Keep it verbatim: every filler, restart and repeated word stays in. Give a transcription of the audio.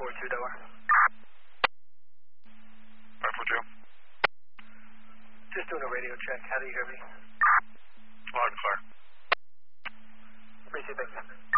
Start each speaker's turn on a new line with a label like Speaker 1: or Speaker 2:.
Speaker 1: four two door.
Speaker 2: five four two.
Speaker 1: Just doing a radio check. How do you hear me?
Speaker 2: Loud and clear.
Speaker 1: Appreciate it. Thank you.